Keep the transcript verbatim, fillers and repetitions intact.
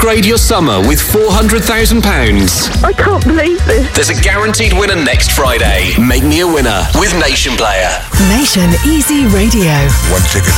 upgrade your summer with four hundred thousand pounds. I can't believe this. There's a guaranteed winner next Friday. Make me a winner with Nation Player. Nation Easy Radio. One ticket